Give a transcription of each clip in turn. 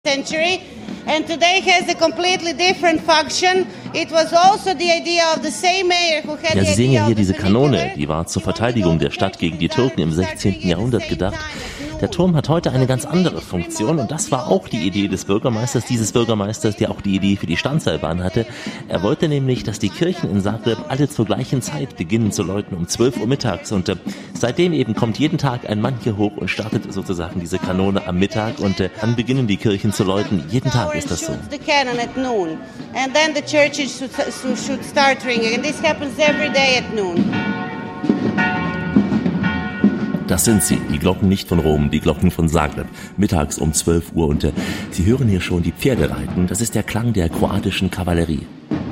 century, and today has a completely different function. It was also the idea of the same mayor who had Ja, Sie sehen ja hier diese Kanone, vernacular. die war zur Verteidigung der Stadt gegen die Türken im 16. Jahrhundert gedacht. Der Turm hat heute eine ganz andere Funktion und das war auch die Idee des Bürgermeisters, der auch die Idee für die Standseilbahn hatte. Er wollte nämlich, dass die Kirchen in Zagreb alle zur gleichen Zeit beginnen zu läuten, um 12 Uhr mittags. Und seitdem eben kommt jeden Tag ein Mann hier hoch und startet sozusagen diese Kanone am Mittag und dann beginnen die Kirchen zu läuten. Jeden Tag ist das so. The cannon at noon, and then the churches should start ringing, and this happens every day at noon. Das sind sie, die Glocken nicht von Rom, die Glocken von Zagreb, mittags um 12 Uhr und Sie hören hier schon die Pferde reiten. Das ist der Klang der kroatischen Kavallerie.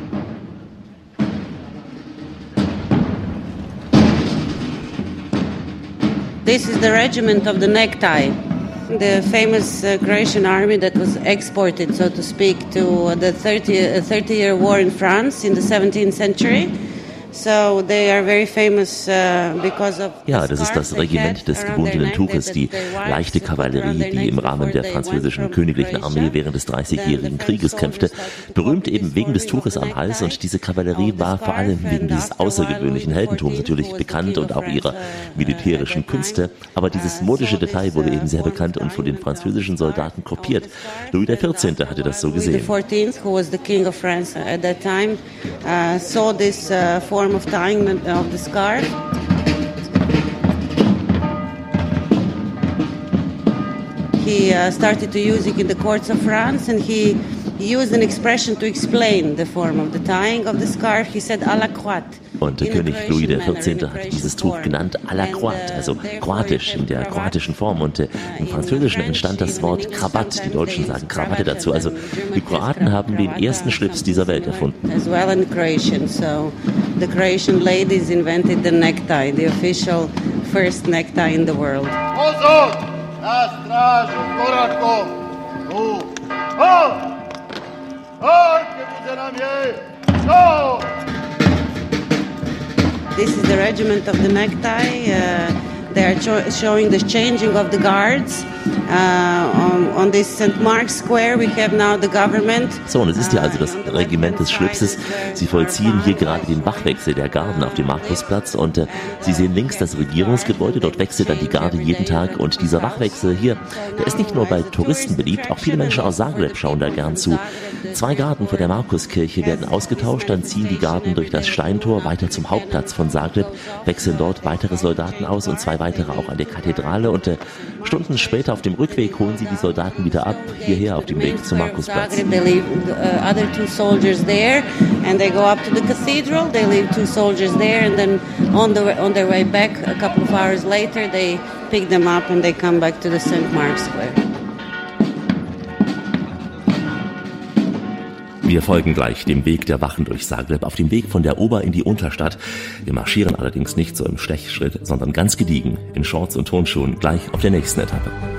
This is the regiment of the necktie, the famous Croatian army that was exported, so to speak, to the 30-year war in France in the 17th century. So they are very famous because of Ja, das ist das Regiment des gebundenen Tuches, die leichte Kavallerie, die im Rahmen der französischen königlichen Armee während des 30-jährigen Krieges kämpfte. Berühmt eben wegen des Tuches am Hals und diese Kavallerie war vor allem wegen dieses außergewöhnlichen Heldentums natürlich bekannt und auch ihrer militärischen Künste. Aber dieses modische Detail wurde eben sehr bekannt und von den französischen Soldaten kopiert. Louis XIV. Hatte das so gesehen. Louis XIV, who was the king of France at that time, saw this form of tying of the scarf. He started to use it in the courts of France, and he used an expression to explain the form of the tying of the scarf. He said "à la croate." Und der König Louis XIV. Hat dieses Tuch genannt à la croate, also kroatisch, in der kroatischen Form. Und im Französischen entstand das Wort Krawatt. Die Deutschen sagen Krawatte dazu. Also die Kroaten haben den ersten Schlips dieser Welt erfunden. As well in Croatian, so the Croatian ladies invented the necktie, the official first necktie in the world. Pozor na stražu korakom. Gdje bude nam je? Što? This is the regiment of the necktie. They are showing the changing of the guards. On this St. Mark's Square we have now the government. So, und es ist ja also das Regiment des Schlipses. Sie vollziehen hier gerade den Wachwechsel der Garden auf dem Markusplatz und Sie sehen links das Regierungsgebäude. Dort wechselt dann die Garde jeden Tag und dieser Wachwechsel hier, der ist nicht nur bei Touristen beliebt, auch viele Menschen aus Zagreb schauen da gern zu. 2 Garden vor der Markuskirche werden ausgetauscht, dann ziehen die Garden durch das Steintor weiter zum Hauptplatz von Zagreb, wechseln dort weitere Soldaten aus und 2 weitere auch an der Kathedrale und Stunden später auf dem Rückweg holen sie die Soldaten wieder ab, hierher auf dem Weg zum Markusplatz. They leave other 2 soldiers there, and they go up to the cathedral. They leave 2 soldiers there, and then on their way back, a couple of hours later, they pick them up and they come back to the St. Mark's Square. Wir folgen gleich dem Weg der Wachen durch Zagreb, auf dem Weg von der Ober- in die Unterstadt. Wir marschieren allerdings nicht so im Stechschritt, sondern ganz gediegen, in Shorts und Turnschuhen, gleich auf der nächsten Etappe.